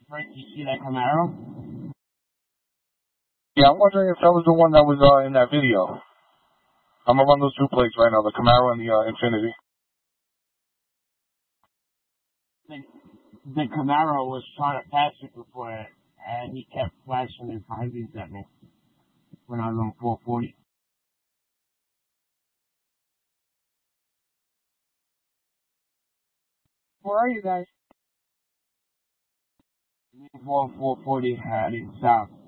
Frank, you see that Camaro? Yeah, I'm wondering if that was the one that was in that video. I'm gonna run those two plates right now, the Camaro and the Infinity. The Camaro was trying to pass it before, and he kept flashing his high beams at me when I was on 440. Where are you guys? Me and 440 heading south.